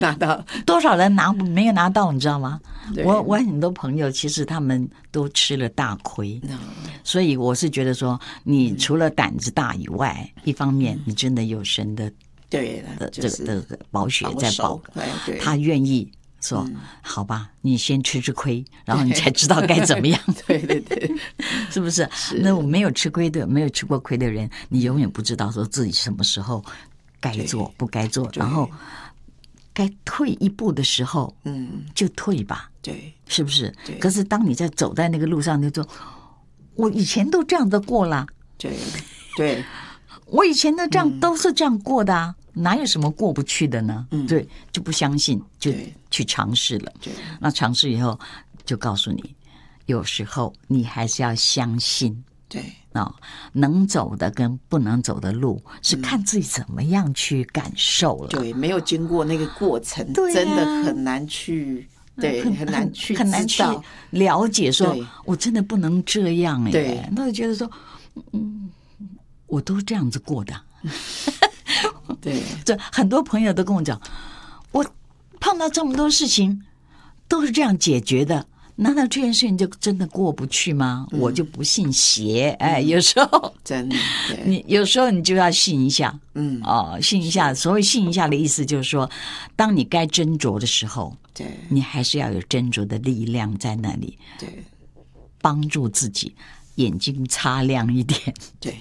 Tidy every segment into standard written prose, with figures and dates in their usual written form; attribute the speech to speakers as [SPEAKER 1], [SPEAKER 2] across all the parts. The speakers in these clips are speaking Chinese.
[SPEAKER 1] 拿到，
[SPEAKER 2] 多少人没有拿到，你知道吗？
[SPEAKER 1] 对
[SPEAKER 2] 我很多朋友其实他们都吃了大亏，所以我是觉得说，你除了胆子大以外，一方面你真的有神的
[SPEAKER 1] 对的，
[SPEAKER 2] 这个保血在保，
[SPEAKER 1] 对，
[SPEAKER 2] 他愿意说好吧，你先吃亏，然后你才知道该怎么样。
[SPEAKER 1] 对对对，
[SPEAKER 2] 是不是？那我没有吃过亏的人，你永远不知道说自己什么时候该做不该做，然后该退一步的时候，就退吧，
[SPEAKER 1] 对，
[SPEAKER 2] 是不是？可是当你在走在那个路上，你就说，我以前都这样子过啦，
[SPEAKER 1] 对对，
[SPEAKER 2] 我以前都是这样过的啊，哪有什么过不去的呢？对，就不相信，就去尝试了。那尝试以后，就告诉你，有时候你还是要相信。
[SPEAKER 1] 对
[SPEAKER 2] 能走的跟不能走的路是看自己怎么样去感受了。
[SPEAKER 1] 对，没有经过那个过程，真的很难去，对，很难去
[SPEAKER 2] 了解说，我真的不能这样哎。
[SPEAKER 1] 对，
[SPEAKER 2] 那就觉得说，我都这样子过的。
[SPEAKER 1] 对，
[SPEAKER 2] 这很多朋友都跟我讲，我碰到这么多事情都是这样解决的。难道这件事情就真的过不去吗？我就不信邪。有时候
[SPEAKER 1] 真的，
[SPEAKER 2] 你有时候你就要信一下，信一下。所谓信一下的意思就是说，当你该斟酌的时候，
[SPEAKER 1] 对，
[SPEAKER 2] 你还是要有斟酌的力量在那里，
[SPEAKER 1] 对，
[SPEAKER 2] 帮助自己眼睛擦亮一点。
[SPEAKER 1] 对，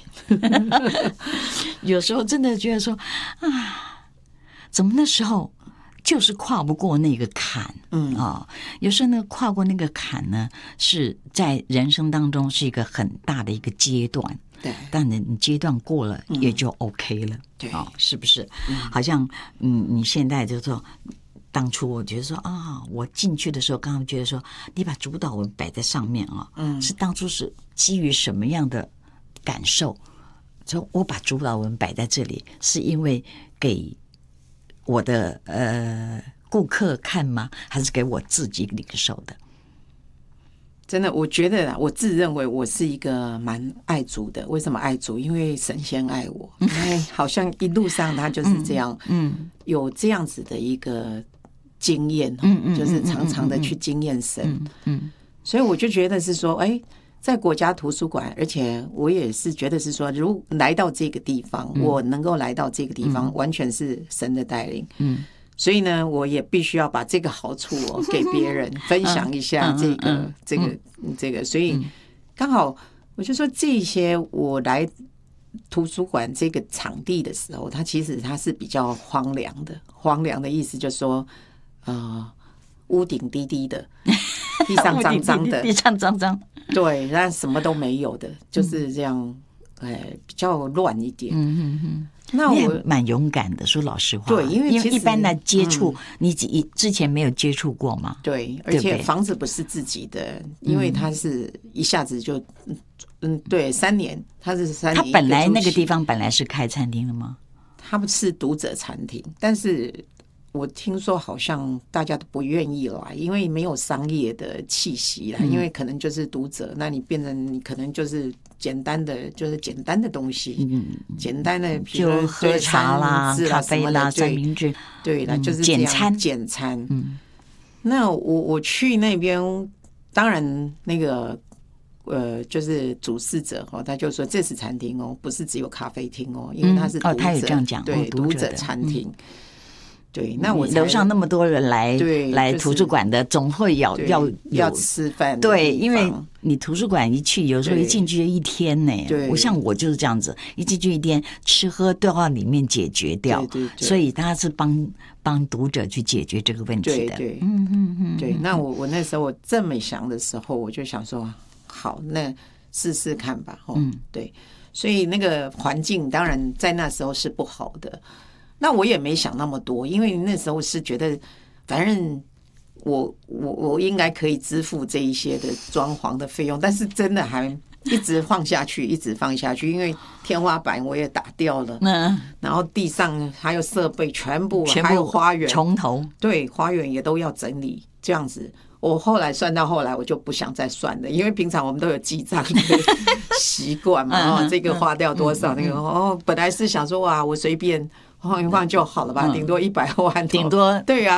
[SPEAKER 2] 有时候真的觉得说，怎么那时候就是跨不过那个坎，有时候呢，跨过那个坎呢，是在人生当中是一个很大的一个阶段，
[SPEAKER 1] 对，
[SPEAKER 2] 但你阶段过了也就 OK 了，
[SPEAKER 1] 对，
[SPEAKER 2] 是不是？好像你现在就说，当初我觉得说我进去的时候，刚刚觉得说，你把主导文摆在上面是当初是基于什么样的感受？说我把主导文摆在这里，是因为给我的顾客看吗？还是给我自己领受的？
[SPEAKER 1] 真的，我觉得我自认为我是一个蛮爱主的。为什么爱主？因为神先爱我。好像一路上他就是这样，有这样子的一个经验，就是常常的去经验神，所以我就觉得是说，在国家图书馆，而且我也是觉得是说，如来到这个地方，我能够来到这个地方，完全是神的带领。所以呢，我也必须要把这个好处给别人分享一下，这个，所以刚好我就说，这些我来图书馆这个场地的时候，它其实它是比较荒凉的。荒凉的意思就是说，屋顶低低的，地上脏脏的，
[SPEAKER 2] 地上脏脏，
[SPEAKER 1] 对，那什么都没有的，就是这样，比较乱一点。那我
[SPEAKER 2] 蛮勇敢的，说老实话，
[SPEAKER 1] 对，因为
[SPEAKER 2] 一般的接触，你之前没有接触过嘛？
[SPEAKER 1] 对，而且房子不是自己的，因为它是一下子就，对，3年，它是3年。
[SPEAKER 2] 它本来那个地方本来是开餐厅的吗？
[SPEAKER 1] 它不是读者餐厅，但是我听说好像大家都不愿意来，因为没有商业的气息啦，因为可能就是读者，那你变成你可能就是简单的东西，简单的比如说
[SPEAKER 2] 喝茶啦、咖啡啦、三明治，
[SPEAKER 1] 对啦，就是简餐。那我去那边，当然那个就是主事者他就说这是餐厅不是只有咖啡厅因为他是读者，
[SPEAKER 2] 他也这样讲，
[SPEAKER 1] 对，读者餐厅。对，那我
[SPEAKER 2] 楼上那么多人来图书馆的，总会要
[SPEAKER 1] 吃饭。
[SPEAKER 2] 对，因为你图书馆一去，有时候一进去就一天呢。我就是这样子，一进去一天，吃喝都要里面解决掉。
[SPEAKER 1] 对，
[SPEAKER 2] 所以他是帮读者去解决这个问题的。
[SPEAKER 1] 对，对。那我那时候我这么想的时候，我就想说，好，那试试看吧。对。所以那个环境当然在那时候是不好的。那我也没想那么多，因为那时候是觉得，反正我应该可以支付这一些的装潢的费用，但是真的还一直放下去，因为天花板我也打掉了，然后地上还有设备全部还有花园
[SPEAKER 2] 从头，
[SPEAKER 1] 对，花园也都要整理，这样子。我后来算到后来，我就不想再算了，因为平常我们都有记账的习惯嘛，这个花掉多少，那个本来是想说哇，我随便晃一晃就好了吧，顶多100万，
[SPEAKER 2] 顶多
[SPEAKER 1] 对啊。